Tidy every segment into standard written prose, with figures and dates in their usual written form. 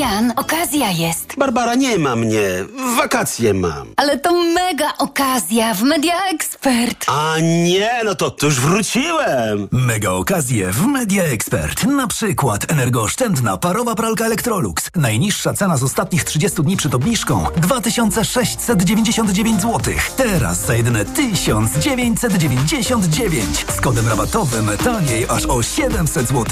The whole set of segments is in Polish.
Marian, okazja jest. Barbara, nie ma mnie. Wakacje mam. Ale to mega okazja w Media Expert. A nie, no to już wróciłem. Mega okazje w Media Expert. Na przykład energooszczędna parowa pralka Electrolux. Najniższa cena z ostatnich 30 dni przed obniżką 2699 zł. Teraz za jedyne 1999. Z kodem rabatowym taniej aż o 700 zł.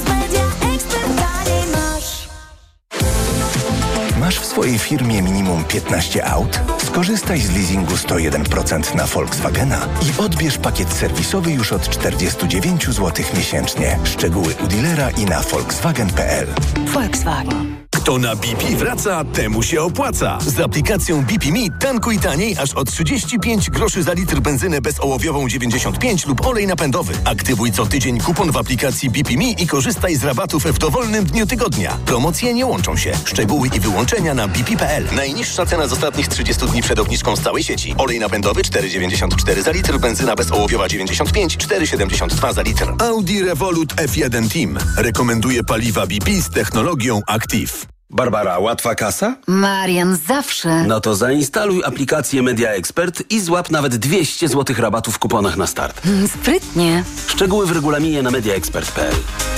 Masz w swojej firmie minimum 15 aut? Skorzystaj z leasingu 101% na Volkswagena i odbierz pakiet serwisowy już od 49 zł miesięcznie. Szczegóły u dealera i na volkswagen.pl. Volkswagen. Kto na BP wraca, temu się opłaca. Z aplikacją BP Me tankuj taniej aż o 35 groszy za litr benzynę bezołowiową 95 lub olej napędowy. Aktywuj co tydzień kupon w aplikacji BP Me i korzystaj z rabatów w dowolnym dniu tygodnia. Promocje nie łączą się. Szczegóły i wyłączenia na bp.pl. Najniższa cena z ostatnich 30 dni przed obniżką z całej sieci. Olej napędowy 4,94 za litr, benzyna bezołowiowa 95, 4,72 za litr. Audi Revolut F1 Team rekomenduje paliwa BP z technologią Active. Barbara, łatwa kasa? Marian, zawsze. No to zainstaluj aplikację Media Expert i złap nawet 200 zł rabatu w kuponach na start. Sprytnie. Szczegóły w regulaminie na mediaexpert.pl.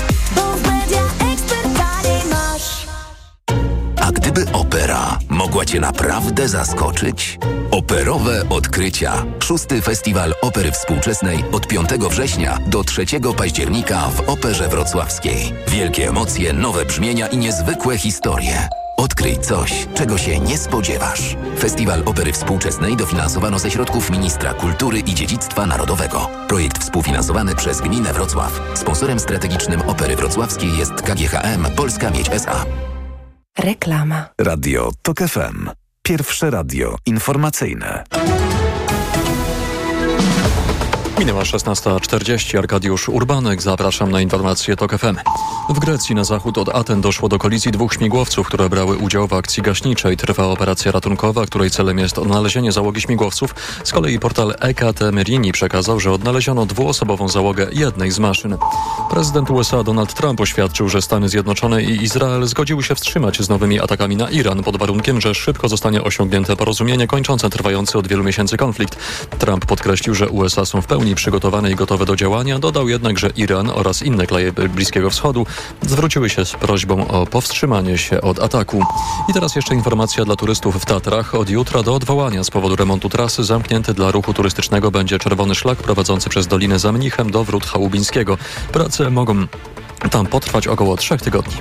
A gdyby opera mogła Cię naprawdę zaskoczyć? Operowe odkrycia. 6. Festiwal Opery Współczesnej od 5 września do 3 października w Operze Wrocławskiej. Wielkie emocje, nowe brzmienia i niezwykłe historie. Odkryj coś, czego się nie spodziewasz. Festiwal Opery Współczesnej dofinansowano ze środków Ministra Kultury i Dziedzictwa Narodowego. Projekt współfinansowany przez Gminę Wrocław. Sponsorem strategicznym Opery Wrocławskiej jest KGHM Polska Miedź S.A. Reklama. Radio TOK FM. Pierwsze radio informacyjne. Minęła 16:40. Arkadiusz Urbanek. Zapraszam na informacje TOK FM. W Grecji na zachód od Aten doszło do kolizji dwóch śmigłowców, które brały udział w akcji gaśniczej. Trwa operacja ratunkowa, której celem jest odnalezienie załogi śmigłowców. Z kolei portal EKT Merini przekazał, że odnaleziono dwuosobową załogę jednej z maszyn. Prezydent USA Donald Trump oświadczył, że Stany Zjednoczone i Izrael zgodziły się wstrzymać z nowymi atakami na Iran pod warunkiem, że szybko zostanie osiągnięte porozumienie kończące trwający od wielu miesięcy konflikt. Trump podkreślił, że USA są w pełni przygotowane i gotowe do działania. Dodał jednak, że Iran oraz inne kraje Bliskiego Wschodu zwróciły się z prośbą o powstrzymanie się od ataku. I teraz jeszcze informacja dla turystów w Tatrach. Od jutra do odwołania z powodu remontu trasy zamknięty dla ruchu turystycznego będzie czerwony szlak prowadzący przez Dolinę za Mnichem do Wrót Chałubińskiego. Prace mogą tam potrwać około 3 tygodni.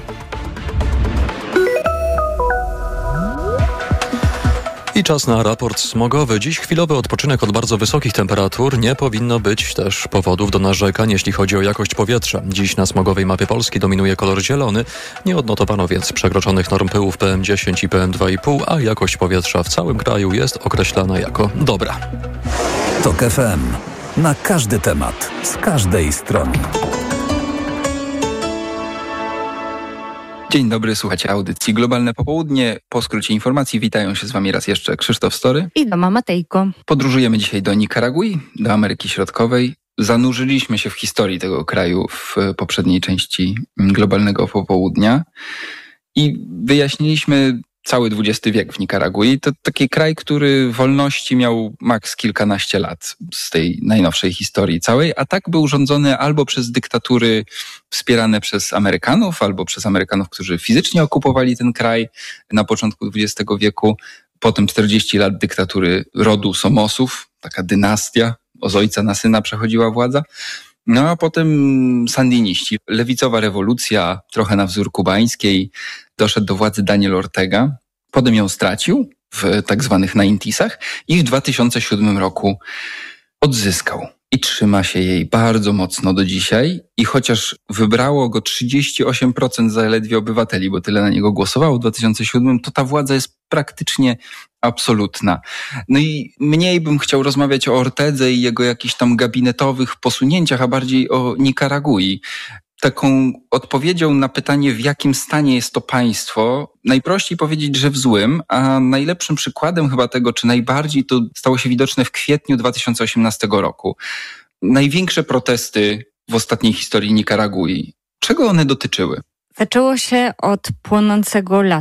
I czas na raport smogowy. Dziś chwilowy odpoczynek od bardzo wysokich temperatur. Nie powinno być też powodów do narzekań, jeśli chodzi o jakość powietrza. Dziś na smogowej mapie Polski dominuje kolor zielony. Nie odnotowano więc przekroczonych norm pyłów PM10 i PM2,5, a jakość powietrza w całym kraju jest określana jako dobra. TOK FM. Na każdy temat, z każdej strony. Dzień dobry, słuchacie audycji Globalne Popołudnie. Po skrócie informacji witają się z Wami raz jeszcze Krzysztof Story i Doma Matejko. Podróżujemy dzisiaj do Nikaragui, do Ameryki Środkowej. Zanurzyliśmy się w historii tego kraju w poprzedniej części Globalnego Popołudnia i wyjaśniliśmy cały XX wiek w Nikaragui. To taki kraj, który wolności miał maks kilkanaście lat z tej najnowszej historii całej, a tak był rządzony albo przez dyktatury wspierane przez Amerykanów, albo przez Amerykanów, którzy fizycznie okupowali ten kraj na początku XX wieku. Potem 40 lat dyktatury rodu Somosów, taka dynastia, z ojca na syna przechodziła władza. No a potem sandiniści, lewicowa rewolucja, trochę na wzór kubańskiej, doszedł do władzy Daniel Ortega, potem ją stracił w tak zwanych 90'sach i w 2007 roku odzyskał. I trzyma się jej bardzo mocno do dzisiaj i chociaż wybrało go 38% zaledwie obywateli, bo tyle na niego głosowało w 2007, to ta władza jest praktycznie absolutna. No i mniej bym chciał rozmawiać o Ortedze i jego jakichś tam gabinetowych posunięciach, a bardziej o Nikaragui. Taką odpowiedzią na pytanie, w jakim stanie jest to państwo, najprościej powiedzieć, że w złym, a najlepszym przykładem chyba tego, czy najbardziej to stało się widoczne w kwietniu 2018 roku. Największe protesty w ostatniej historii Nikaragui. Czego one dotyczyły? Zaczęło się od płonącego lasu.